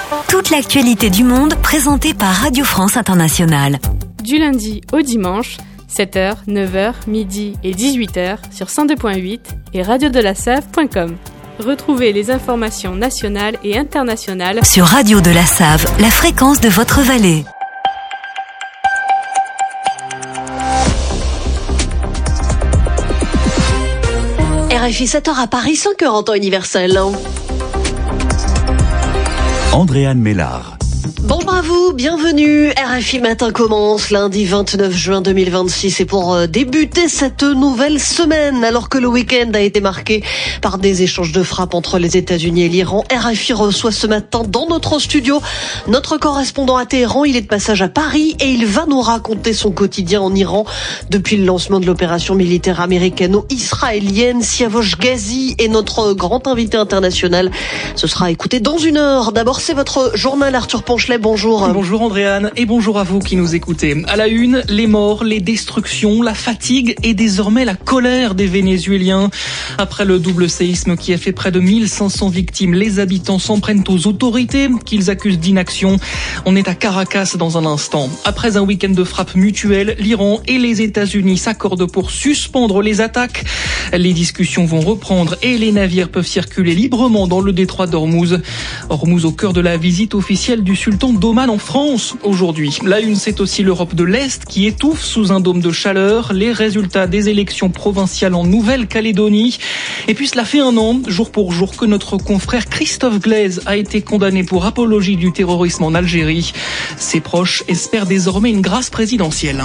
Toute l'actualité du monde présentée par Radio France Internationale. Du lundi au dimanche, 7h, 9h, midi et 18h sur 102.8 et radiodelacave.com. Retrouvez les informations nationales et internationales sur Radio de la Save, la fréquence de votre vallée. RFI 7h à Paris, 5h en temps universel. Andréane Mélard. Bonjour à vous, bienvenue. RFI Matin commence lundi 29 juin 2026 et pour débuter cette nouvelle semaine, alors que le week-end a été marqué par des échanges de frappes entre les États-Unis et l'Iran, RFI reçoit ce matin dans notre studio notre correspondant à Téhéran. Il est de passage à Paris et il va nous raconter son quotidien en Iran depuis le lancement de l'opération militaire américano-israélienne. Siavosh Ghazi est notre grand invité international. Ce sera écouté dans une heure. D'abord, c'est votre journal Arthur Ponchelet. Bonjour. Bonjour Andréane et bonjour à vous qui nous écoutez. À la une, les morts, les destructions, la fatigue et désormais la colère des Vénézuéliens. Après le double séisme qui a fait près de 1500 victimes, les habitants s'en prennent aux autorités qu'ils accusent d'inaction. On est à Caracas dans un instant. Après un week-end de frappes mutuelles, l'Iran et les États-Unis s'accordent pour suspendre les attaques. Les discussions vont reprendre et les navires peuvent circuler librement dans le détroit d'Ormuz. Ormuz au cœur de la visite officielle du sultan d'Oman en France aujourd'hui. La une, c'est aussi l'Europe de l'Est qui étouffe sous un dôme de chaleur. Les résultats des élections provinciales en Nouvelle-Calédonie. Et puis cela fait un an, jour pour jour, que notre confrère Christophe Glaise a été condamné pour apologie du terrorisme en Algérie. Ses proches espèrent désormais une grâce présidentielle.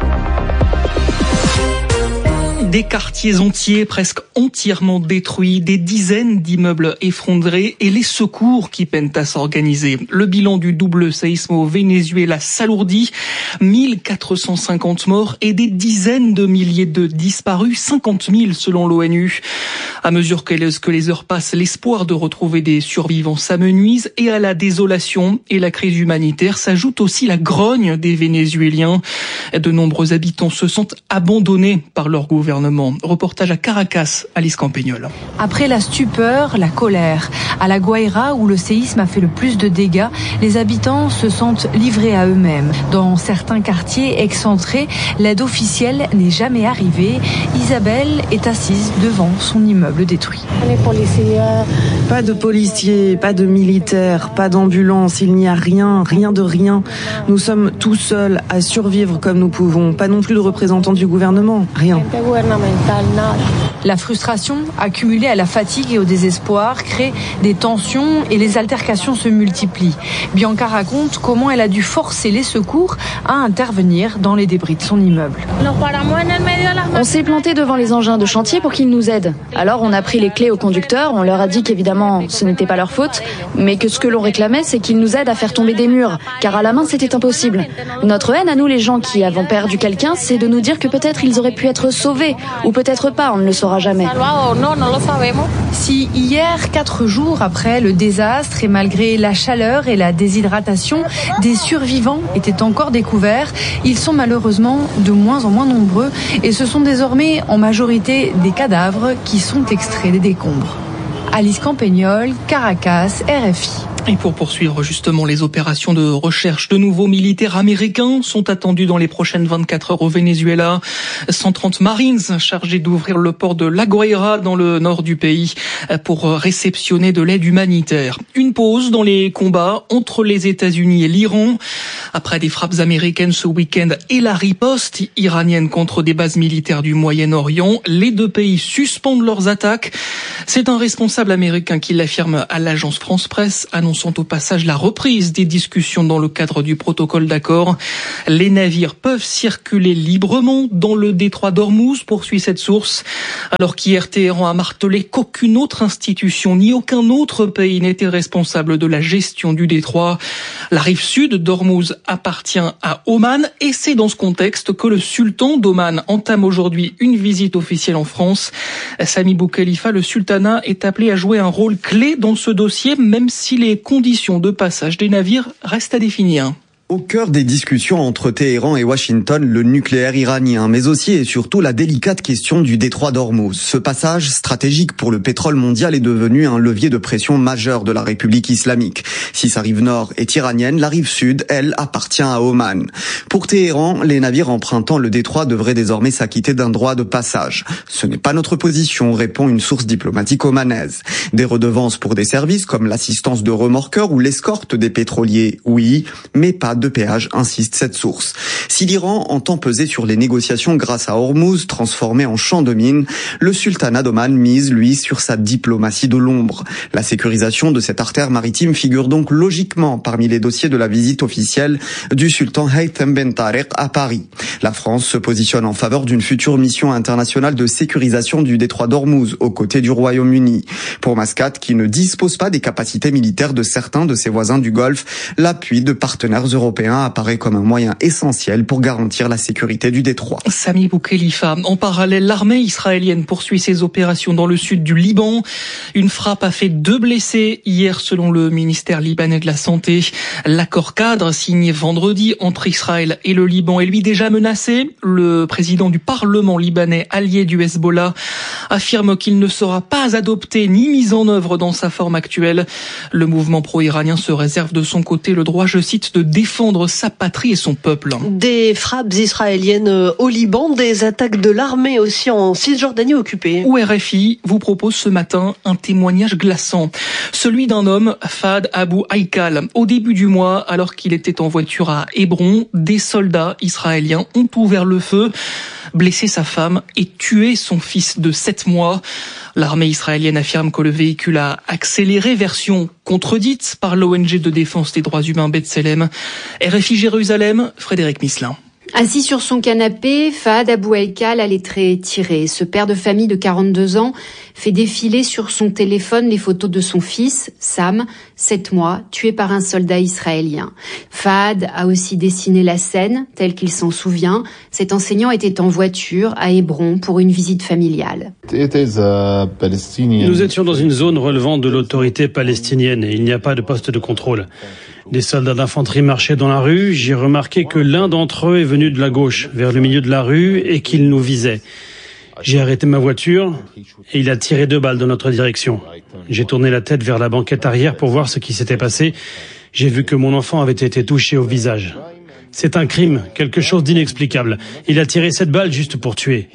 Des quartiers entiers, presque entièrement détruits, des dizaines d'immeubles effondrés et les secours qui peinent à s'organiser. Le bilan du double séisme au Venezuela s'alourdit. 1450 morts et des dizaines de milliers de disparus, 50 000 selon l'ONU. À mesure que les heures passent, l'espoir de retrouver des survivants s'amenuise et à la désolation et la crise humanitaire s'ajoute aussi la grogne des Vénézuéliens. De nombreux habitants se sentent abandonnés par leur gouvernement. Reportage à Caracas, Alice Campagnol. Après la stupeur, la colère. À La Guaira, où le séisme a fait le plus de dégâts, les habitants se sentent livrés à eux-mêmes. Dans certains quartiers excentrés, l'aide officielle n'est jamais arrivée. Isabelle est assise devant son immeuble détruit. Pas de policiers, pas de militaires, pas d'ambulance, il n'y a rien, rien de rien. Nous sommes tout seuls à survivre comme nous pouvons. Pas non plus de représentants du gouvernement, rien. La frustration, accumulée à la fatigue et au désespoir, crée des tensions et les altercations se multiplient. Bianca raconte comment elle a dû forcer les secours à intervenir dans les débris de son immeuble. On s'est planté devant les engins de chantier pour qu'ils nous aident. Alors on a pris les clés aux conducteurs, on leur a dit qu'évidemment ce n'était pas leur faute, mais que ce que l'on réclamait c'est qu'ils nous aident à faire tomber des murs, car à la main c'était impossible. Notre haine à nous les gens qui avons perdu quelqu'un, c'est de nous dire que peut-être ils auraient pu être sauvés, ou peut-être pas, on ne le saura jamais. Si hier, 4 jours après le désastre et malgré la chaleur et la déshydratation, des survivants étaient encore découverts, ils sont malheureusement de moins en moins nombreux et ce sont désormais en majorité des cadavres qui sont extraits des décombres. Alice Campagnol, Caracas, RFI. Et pour poursuivre justement les opérations de recherche, de nouveaux militaires américains sont attendus dans les prochaines 24 heures au Venezuela. 130 Marines chargés d'ouvrir le port de La Guaira dans le nord du pays pour réceptionner de l'aide humanitaire. Une pause dans les combats entre les États-Unis et l'Iran. Après des frappes américaines ce week-end et la riposte iranienne contre des bases militaires du Moyen-Orient, les deux pays suspendent leurs attaques. C'est un responsable américain qui l'affirme à l'agence France Presse, annonçant au passage la reprise des discussions dans le cadre du protocole d'accord. Les navires peuvent circuler librement dans le détroit d'Ormuz, poursuit cette source, alors qu'hier Téhéran a martelé qu'aucune autre institution ni aucun autre pays n'était responsable de la gestion du détroit. La rive sud d'Ormuz appartient à Oman et c'est dans ce contexte que le sultan d'Oman entame aujourd'hui une visite officielle en France. Sami Boukhalifa, le sultanat, est appelé à jouer un rôle clé dans ce dossier, même si les conditions de passage des navires restent à définir. Au cœur des discussions entre Téhéran et Washington, le nucléaire iranien, mais aussi et surtout la délicate question du détroit d'Ormuz. Ce passage stratégique pour le pétrole mondial est devenu un levier de pression majeur de la République islamique. Si sa rive nord est iranienne, la rive sud, elle, appartient à Oman. Pour Téhéran, les navires empruntant le détroit devraient désormais s'acquitter d'un droit de passage. Ce n'est pas notre position, répond une source diplomatique omanaise. Des redevances pour des services comme l'assistance de remorqueurs ou l'escorte des pétroliers, oui, mais pas de péage, insiste cette source. Si l'Iran entend peser sur les négociations grâce à Ormuz, transformé en champ de mine, le sultanat d'Oman mise, lui, sur sa diplomatie de l'ombre. La sécurisation de cette artère maritime figure donc logiquement parmi les dossiers de la visite officielle du sultan Haytham Ben Tareq à Paris. La France se positionne en faveur d'une future mission internationale de sécurisation du détroit d'Ormuz aux côtés du Royaume-Uni. Pour Mascate, qui ne dispose pas des capacités militaires de certains de ses voisins du Golfe, l'appui de partenaires européens apparaît comme un moyen essentiel pour garantir la sécurité du détroit. Sami Boukhelifa. En parallèle, l'armée israélienne poursuit ses opérations dans le sud du Liban. Une frappe a fait 2 blessés hier selon le ministère libanais de la Santé. L'accord cadre signé vendredi entre Israël et le Liban est lui déjà menacé. Le président du Parlement libanais, allié du Hezbollah, affirme qu'il ne sera pas adopté ni mis en œuvre dans sa forme actuelle. Le mouvement pro-iranien se réserve de son côté le droit, je cite, de défendre sa patrie et son peuple. Des frappes israéliennes au Liban, des attaques de l'armée aussi en Cisjordanie occupée. Où RFI vous propose ce matin un témoignage glaçant. Celui d'un homme, Fahd Abou Haïkal. Au début du mois, alors qu'il était en voiture à Hébron, des soldats israéliens ont ouvert le feu, blessé sa femme et tué son fils de 7 mois. L'armée israélienne affirme que le véhicule a accéléré, version contredite par l'ONG de défense des droits humains B'Tselem. RFI Jérusalem, Frédéric Misselin. Assis sur son canapé, Fahd Abou Haïkal a les traits tirés. Ce père de famille de 42 ans fait défiler sur son téléphone les photos de son fils, Sam, 7 mois, tué par un soldat israélien. Fahd a aussi dessiné la scène, telle qu'il s'en souvient. Cet enseignant était en voiture à Hébron pour une visite familiale. Nous étions dans une zone relevant de l'autorité palestinienne et il n'y a pas de poste de contrôle. Des soldats d'infanterie marchaient dans la rue. J'ai remarqué que l'un d'entre eux est venu de la gauche, vers le milieu de la rue, et qu'il nous visait. J'ai arrêté ma voiture et il a tiré 2 balles dans notre direction. J'ai tourné la tête vers la banquette arrière pour voir ce qui s'était passé. J'ai vu que mon enfant avait été touché au visage. C'est un crime, quelque chose d'inexplicable. Il a tiré 7 balles juste pour tuer.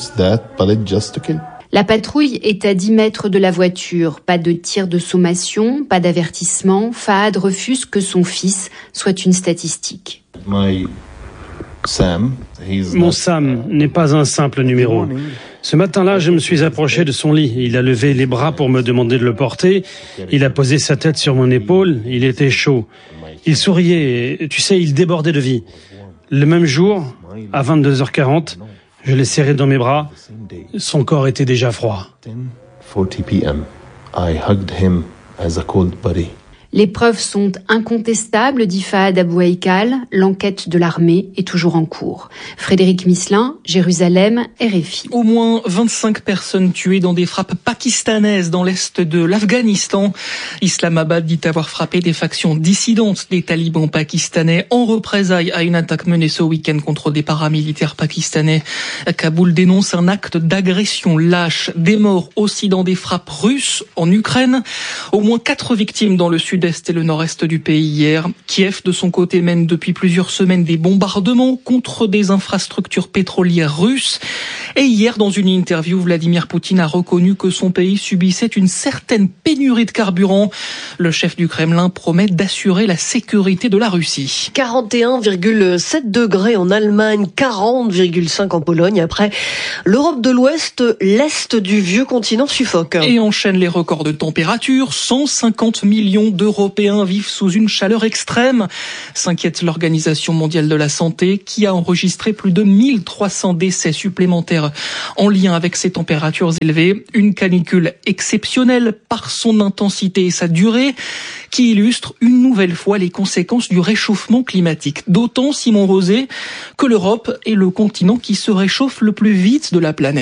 La patrouille est à 10 mètres de la voiture. Pas de tir de sommation, pas d'avertissement. Fahd refuse que son fils soit une statistique. Mon Sam n'est pas un simple numéro. Ce matin-là, je me suis approché de son lit. Il a levé les bras pour me demander de le porter. Il a posé sa tête sur mon épaule. Il était chaud. Il souriait. Tu sais, il débordait de vie. Le même jour, à 22h40, je l'ai serré dans mes bras. Son corps était déjà froid. Les preuves sont incontestables, dit Fahd Abou Haïkal. L'enquête de l'armée est toujours en cours. Frédéric Misselin, Jérusalem, RFI. Au moins 25 personnes tuées dans des frappes pakistanaises dans l'est de l'Afghanistan. Islamabad dit avoir frappé des factions dissidentes des talibans pakistanais en représailles à une attaque menée ce week-end contre des paramilitaires pakistanais. Kaboul dénonce un acte d'agression lâche. Des morts aussi dans des frappes russes en Ukraine. Au moins 4 victimes dans le sud-est et le nord-est du pays hier. Kiev, de son côté, mène depuis plusieurs semaines des bombardements contre des infrastructures pétrolières russes. Et hier, dans une interview, Vladimir Poutine a reconnu que son pays subissait une certaine pénurie de carburant. Le chef du Kremlin promet d'assurer la sécurité de la Russie. 41,7 degrés en Allemagne, 40,5 en Pologne. Après l'Europe de l'Ouest, l'Est du vieux continent suffoque. Et enchaîne les records de température. 150 millions d'Européens vivent sous une chaleur extrême, s'inquiète l'Organisation mondiale de la santé, qui a enregistré plus de 1300 décès supplémentaires en lien avec ces températures élevées. Une canicule exceptionnelle par son intensité et sa durée, qui illustre une nouvelle fois les conséquences du réchauffement climatique. D'autant, Simon Rosé, que l'Europe est le continent qui se réchauffe le plus vite de la planète.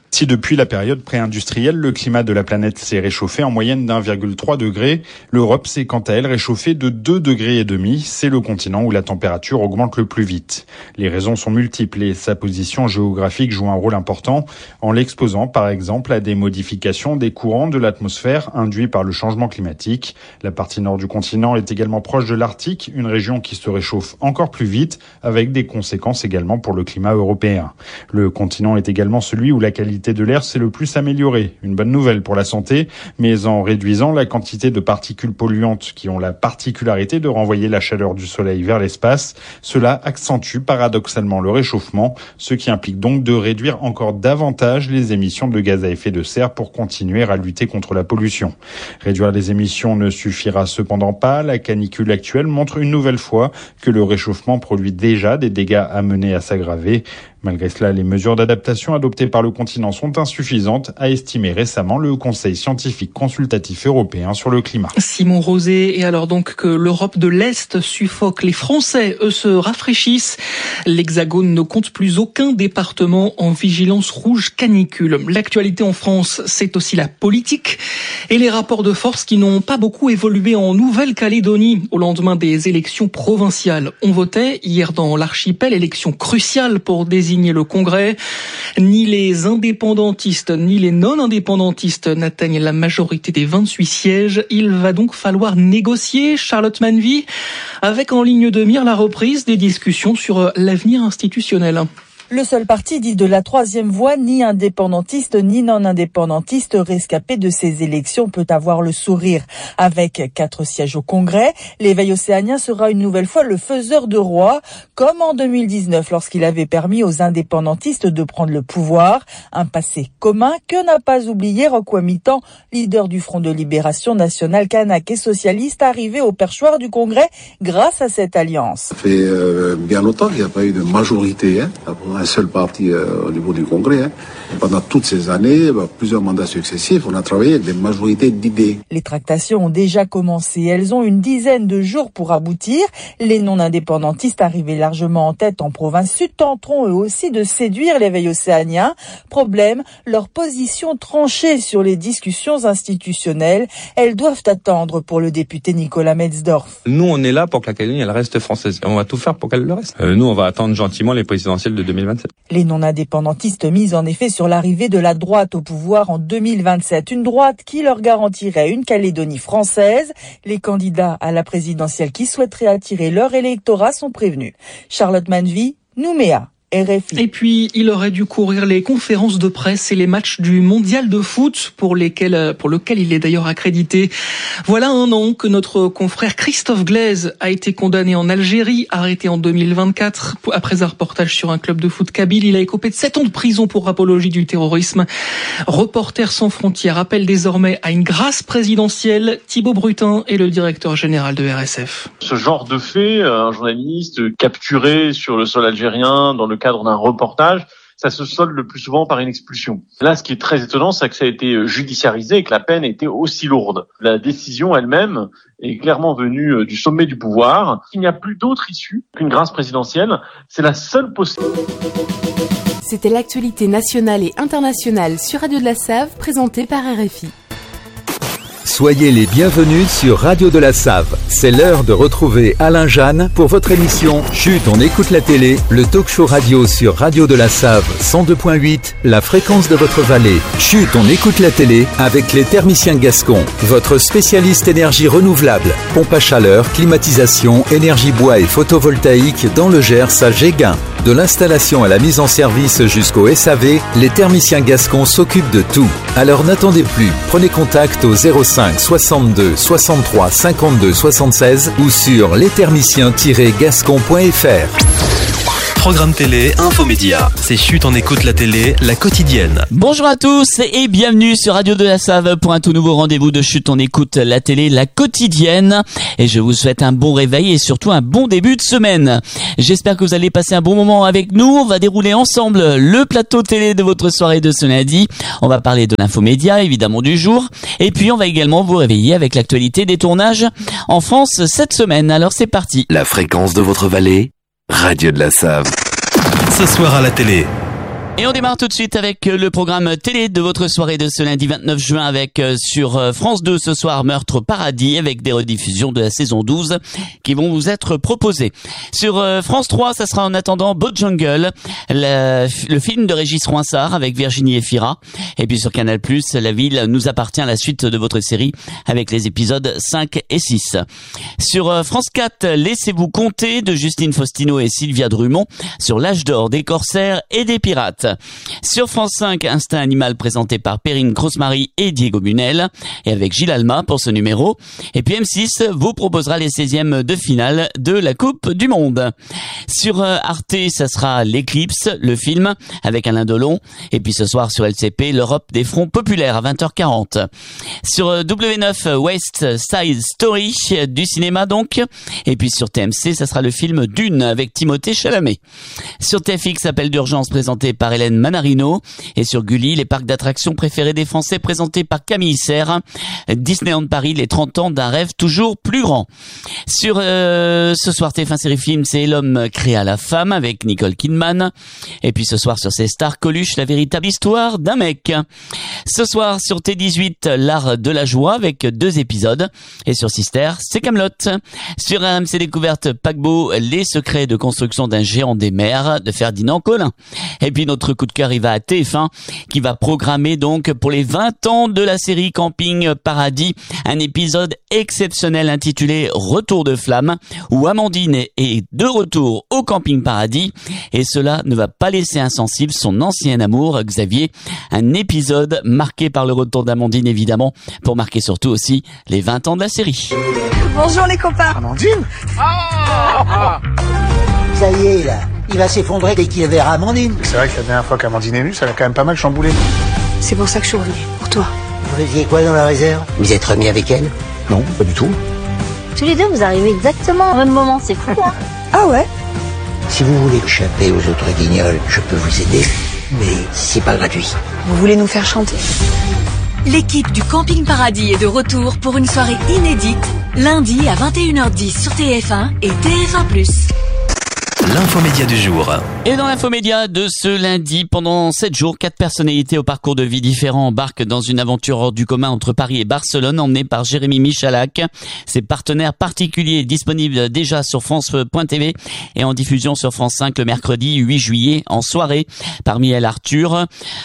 Si depuis la période pré-industrielle, le climat de la planète s'est réchauffé en moyenne d'1,3 degré, l'Europe s'est quant à elle réchauffée de 2,5 degrés. C'est le continent où la température augmente le plus vite. Les raisons sont multiples et sa position géographique joue un rôle important en l'exposant par exemple à des modifications des courants de l'atmosphère induits par le changement climatique. La partie nord du continent est également proche de l'Arctique, une région qui se réchauffe encore plus vite avec des conséquences également pour le climat européen. Le continent est également celui où la qualité de l'air s'est le plus améliorée. Une bonne nouvelle pour la santé, mais en réduisant la quantité de particules polluantes qui ont la particularité de renvoyer la chaleur du soleil vers l'espace, cela accentue paradoxalement le réchauffement, ce qui implique donc de réduire encore davantage les émissions de gaz à effet de serre pour continuer à lutter contre la pollution. Réduire les émissions ne suffira cependant pas. La canicule actuelle montre une nouvelle fois que le réchauffement produit déjà des dégâts amenés à s'aggraver. Malgré cela, les mesures d'adaptation adoptées par le continent sont insuffisantes, a estimé récemment le Conseil scientifique consultatif européen sur le climat. Simon Rosé, et alors donc que l'Europe de l'Est suffoque, les Français, eux, se rafraîchissent. L'Hexagone ne compte plus aucun département en vigilance rouge canicule. L'actualité en France, c'est aussi la politique et les rapports de force qui n'ont pas beaucoup évolué en Nouvelle-Calédonie au lendemain des élections provinciales. On votait hier dans l'archipel, élection cruciale pour désigner le Congrès. Ni les indépendantistes ni les non-indépendantistes n'atteignent la majorité des 28 sièges. Il va donc falloir négocier, Charlotte Manvy, avec en ligne de mire la reprise des discussions sur l'avenir institutionnel. Le seul parti dit de la troisième voie, ni indépendantiste ni non-indépendantiste rescapé de ces élections, peut avoir le sourire. Avec 4 sièges au Congrès, l'éveil océanien sera une nouvelle fois le faiseur de roi, comme en 2019 lorsqu'il avait permis aux indépendantistes de prendre le pouvoir. Un passé commun que n'a pas oublié Roch Wamitan, leader du Front de Libération Nationale kanak et socialiste, arrivé au perchoir du Congrès grâce à cette alliance. Ça fait bien longtemps qu'il n'y a pas eu de majorité, un seul parti au niveau du Congrès. Pendant toutes ces années, plusieurs mandats successifs, on a travaillé avec des majorités d'idées. Les tractations ont déjà commencé. Elles ont une dizaine de jours pour aboutir. Les non-indépendantistes arrivés largement en tête en province sud tenteront eux aussi de séduire l'éveil océanien. Problème, leur position tranchée sur les discussions institutionnelles. Elles doivent attendre pour le député Nicolas Metzdorf. Nous, on est là pour que la Calédonie elle reste française. On va tout faire pour qu'elle le reste. Nous, on va attendre gentiment les présidentielles de 2027. Les non-indépendantistes misent en effet sur l'arrivée de la droite au pouvoir en 2027. Une droite qui leur garantirait une Calédonie française. Les candidats à la présidentielle qui souhaiteraient attirer leur électorat sont prévenus. Charlotte Manvy, Nouméa. RFI. Et puis, il aurait dû courir les conférences de presse et les matchs du mondial de foot pour lequel il est d'ailleurs accrédité. Voilà un an que notre confrère Christophe Glaise a été condamné en Algérie, arrêté en 2024. Après un reportage sur un club de foot kabyle, il a écopé de 7 ans de prison pour apologie du terrorisme. Reporters sans frontières appelle désormais à une grâce présidentielle. Thibaut Brutin est le directeur général de RSF. Ce genre de fait, un journaliste capturé sur le sol algérien dans le cadre d'un reportage, ça se solde le plus souvent par une expulsion. Là, ce qui est très étonnant, c'est que ça a été judiciarisé et que la peine était aussi lourde. La décision elle-même est clairement venue du sommet du pouvoir. Il n'y a plus d'autre issue qu'une grâce présidentielle. C'est la seule possibilité. C'était l'actualité nationale et internationale sur Radio de la Save, présentée par RFI. Soyez les bienvenus sur Radio de la Save. C'est l'heure de retrouver Alain Jeanne pour votre émission Chut, on écoute la télé, le talk-show radio sur Radio de la Save 102.8, la fréquence de votre vallée. Chut, on écoute la télé avec les thermiciens Gascon, votre spécialiste énergie renouvelable, pompe à chaleur, climatisation, énergie bois et photovoltaïque dans le Gers à Géguin. De l'installation à la mise en service jusqu'au SAV, les thermiciens Gascon s'occupent de tout. Alors n'attendez plus, prenez contact au 05 62 63 52 76 ou sur lesthermiciens-gascon.fr. Programme télé, infomédia. C'est Chut, on écoute la télé, la quotidienne. Bonjour à tous et bienvenue sur Radio de la Save pour un tout nouveau rendez-vous de Chut, on écoute la télé, la quotidienne. Et je vous souhaite un bon réveil et surtout un bon début de semaine. J'espère que vous allez passer un bon moment avec nous. On va dérouler ensemble le plateau télé de votre soirée de ce lundi. On va parler de l'infomédia, évidemment, du jour. Et puis, on va également vous réveiller avec l'actualité des tournages en France cette semaine. Alors, c'est parti. La fréquence de votre vallée, Radio de la Save. Ce soir à la télé, Et on démarre tout de suite avec le programme télé de votre soirée de ce lundi 29 juin avec sur France 2 ce soir Meurtre au Paradis avec des rediffusions de la saison 12 qui vont vous être proposées. Sur France 3, ça sera en attendant Bojangles, le film de Régis Roinsart avec Virginie Efira. Et puis sur Canal+, La Ville nous appartient, la suite de votre série avec les épisodes 5 et 6. Sur France 4, Laissez-vous compter de Justine Faustino et Sylvia Drummond sur l'âge d'or des corsaires et des pirates. Sur France 5, Instinct Animal présenté par Perrine Croce-Marie et Diego Bunel et avec Gilles Alma pour ce numéro. Et puis M6 vous proposera les 16e de finale de la Coupe du Monde. Sur Arte, ça sera L'Éclipse, le film avec Alain Delon. Et puis ce soir sur LCP, l'Europe des fronts populaires à 20h40. Sur W9, West Side Story, du cinéma donc. Et puis sur TMC, ça sera le film Dune avec Timothée Chalamet. Sur TFX, Appel d'urgence présenté par Hélène Manarino. Et sur Gulli, les parcs d'attractions préférés des Français présentés par Camille Serre. Disneyland Paris, les 30 ans d'un rêve toujours plus grand. Sur ce soir TF1 Série Film, c'est L'homme créa la femme avec Nicole Kidman. Et puis ce soir sur ces stars, Coluche, la véritable histoire d'un mec. Ce soir sur T18, L'art de la joie avec 2 épisodes. Et sur Sister, c'est Kaamelott. Sur RMC Découverte, Paquebot, les secrets de construction d'un géant des mers de Ferdinand Colin. Et puis notre coup de cœur, il va à TF1 qui va programmer donc pour les 20 ans de la série Camping Paradis un épisode exceptionnel intitulé Retour de flamme où Amandine est de retour au Camping Paradis et cela ne va pas laisser insensible son ancien amour Xavier. Un épisode marqué par le retour d'Amandine évidemment pour marquer surtout aussi les 20 ans de la série. Bonjour les copains. Amandine. Ça y est là, il va s'effondrer dès qu'il verra Amandine. C'est vrai que la dernière fois qu'Amandine est venue, ça l'a quand même pas mal chamboulé. C'est pour ça que je suis revenue, pour toi. Vous faisiez quoi dans la réserve? Vous êtes remis avec elle? Non, pas du tout. Tous les deux, vous arrivez exactement au même moment, c'est fou, hein? Ah ouais? Si vous voulez échapper aux autres guignols, je peux vous aider, mais c'est pas gratuit. Vous voulez nous faire chanter? L'équipe du Camping Paradis est de retour pour une soirée inédite, lundi à 21h10 sur TF1 et TF1+. L'infomédia du jour. Et dans l'infomédia de ce lundi, pendant 7 jours, 4 personnalités au parcours de vie différents embarquent dans une aventure hors du commun entre Paris et Barcelone, emmenée par Jérémy Michalak. Ses partenaires particuliers disponibles déjà sur France.tv et en diffusion sur France 5 le mercredi 8 juillet en soirée. Parmi elles Arthur,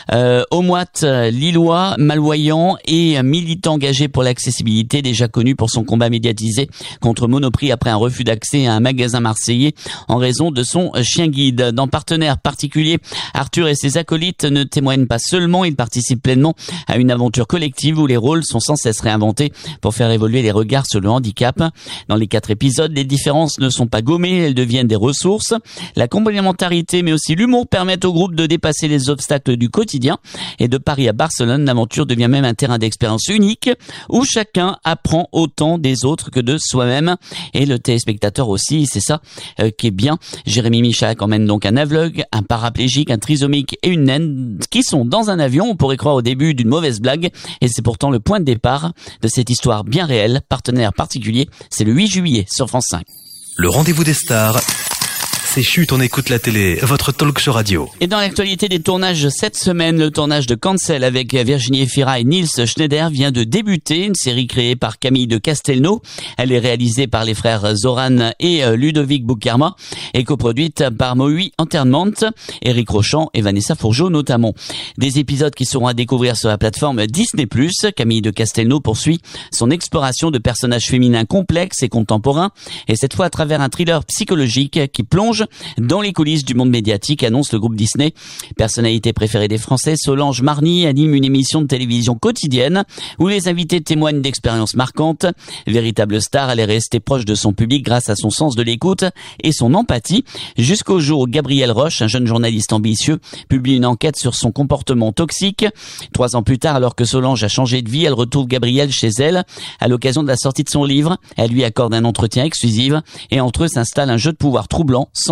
Omoite, lillois, malvoyant et militant engagé pour l'accessibilité, déjà connu pour son combat médiatisé contre Monoprix après un refus d'accès à un magasin marseillais en raison de son chien guide. Dans Partenaires particuliers, Arthur et ses acolytes ne témoignent pas seulement, ils participent pleinement à une aventure collective où les rôles sont sans cesse réinventés pour faire évoluer les regards sur le handicap. Dans les 4 épisodes, les différences ne sont pas gommées, elles deviennent des ressources. La complémentarité mais aussi l'humour permettent au groupe de dépasser les obstacles du quotidien. Et de Paris à Barcelone, l'aventure devient même un terrain d'expérience unique où chacun apprend autant des autres que de soi-même. Et le téléspectateur aussi, c'est ça qui est bien. Jérémy Michalak emmène donc un aveugle, un paraplégique, un trisomique et une naine qui sont dans un avion. On pourrait croire au début d'une mauvaise blague et c'est pourtant le point de départ de cette histoire bien réelle. Partenaire particulier, c'est le 8 juillet sur France 5. Le rendez-vous des stars. C'est Chut, on écoute la télé, votre talk show radio. Et dans l'actualité des tournages cette semaine, le tournage de Cancel avec Virginie Efira et Nils Schneider vient de débuter. Une série créée par Camille de Castelnau. Elle est réalisée par les frères Zoran et Ludovic Boukerma et coproduite par Moïse Entertainment, Éric Rochant et Vanessa Fourgeau notamment. Des épisodes qui seront à découvrir sur la plateforme Disney+. Camille de Castelnau poursuit son exploration de personnages féminins complexes et contemporains et cette fois à travers un thriller psychologique qui plonge dans les coulisses du monde médiatique, annonce le groupe Disney. Personnalité préférée des Français, Solange Marny anime une émission de télévision quotidienne où les invités témoignent d'expériences marquantes. Véritable star, elle est restée proche de son public grâce à son sens de l'écoute et son empathie, jusqu'au jour où Gabriel Roche, un jeune journaliste ambitieux, publie une enquête sur son comportement toxique. 3 ans plus tard, alors que Solange a changé de vie, elle retrouve Gabriel chez elle à l'occasion de la sortie de son livre. Elle lui accorde un entretien exclusif et entre eux s'installe un jeu de pouvoir troublant, sans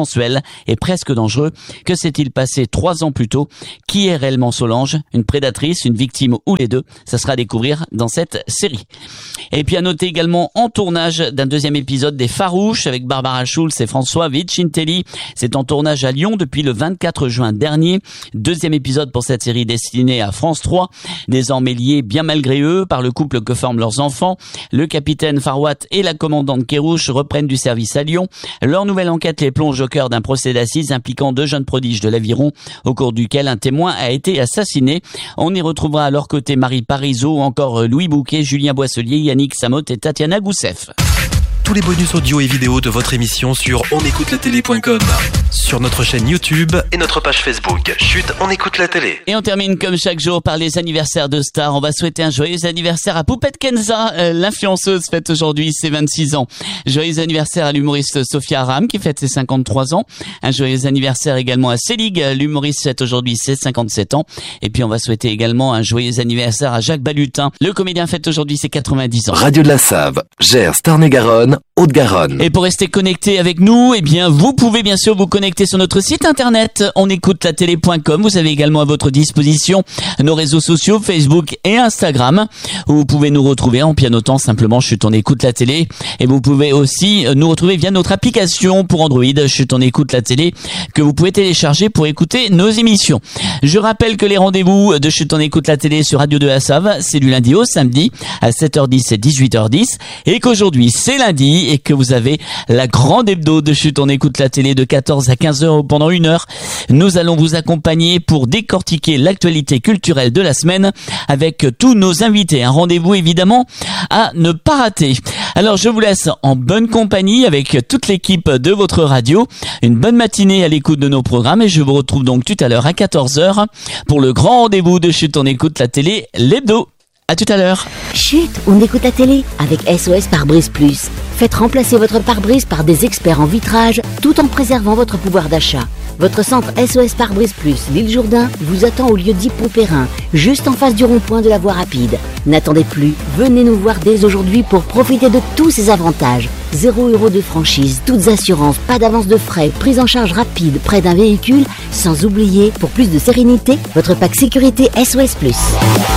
consensuel et presque dangereux. Que s'est-il passé 3 ans plus tôt? Qui est réellement Solange? Une prédatrice, une victime ou les deux? Ça sera à découvrir dans cette série. Et puis à noter également en tournage d'un 2e épisode des Farouches avec Barbara Schulz et François Vicintelli. C'est en tournage à Lyon depuis le 24 juin dernier. 2e épisode pour cette série destinée à France 3. Désormais liés bien malgré eux par le couple que forment leurs enfants. Le capitaine Farwat et la commandante Kérouche reprennent du service à Lyon. Leur nouvelle enquête les plonge au cœur d'un procès d'assises impliquant 2 jeunes prodiges de l'Aviron, au cours duquel un témoin a été assassiné. On y retrouvera à leur côté Marie Parizeau, encore Louis Bouquet, Julien Boisselier, Yannick Samoth et Tatiana Goussef. Tous les bonus audio et vidéo de votre émission sur onécoutelatélé.com, sur notre chaîne YouTube et notre page Facebook. Chut, on écoute la télé. Et on termine comme chaque jour par les anniversaires de stars. On va souhaiter un joyeux anniversaire à Poupette Kenza, l'influenceuse fête aujourd'hui ses 26 ans. Joyeux anniversaire à l'humoriste Sophia Aram qui fête ses 53 ans. Un joyeux anniversaire également à Selig, l'humoriste fête aujourd'hui ses 57 ans. Et puis on va souhaiter également un joyeux anniversaire à Jacques Balutin. Le comédien fête aujourd'hui ses 90 ans. Radio de la Save, Gers, Tarn-et-Garonne, Haute-Garonne. Et pour rester connecté avec nous, eh bien, vous pouvez bien sûr vous connecter sur notre site internet onécoutelatélé.com. Vous avez également à votre disposition nos réseaux sociaux Facebook et Instagram, où vous pouvez nous retrouver en pianotant simplement Chut, on écoute la télé. Et vous pouvez aussi nous retrouver via notre application pour Android, Chut, on écoute la télé, que vous pouvez télécharger pour écouter nos émissions. Je rappelle que les rendez-vous de Chut, on écoute la télé sur Radio de la Save, c'est du lundi au samedi à 7h10 et 18h10, et qu'aujourd'hui c'est lundi et que vous avez la grande hebdo de Chut, on écoute la télé de 14 à 15h pendant 1 heure. Nous allons vous accompagner pour décortiquer l'actualité culturelle de la semaine avec tous nos invités. Un rendez-vous évidemment à ne pas rater. Alors je vous laisse en bonne compagnie avec toute l'équipe de votre radio. Une bonne matinée à l'écoute de nos programmes et je vous retrouve donc tout à l'heure à 14h pour le grand rendez-vous de Chut, on écoute la télé, l'hebdo. À tout à l'heure. Chut, on écoute la télé avec SOS Pare-Brise Plus. Faites remplacer votre pare-brise par des experts en vitrage tout en préservant votre pouvoir d'achat. Votre centre SOS Pare-Brise Plus, l'île Jourdain, vous attend au lieu dit Pompérin, juste en face du rond-point de la voie rapide. N'attendez plus, venez nous voir dès aujourd'hui pour profiter de tous ces avantages. 0 € de franchise, toutes assurances, pas d'avance de frais, prise en charge rapide près d'un véhicule, sans oublier, pour plus de sérénité, votre pack sécurité SOS Plus.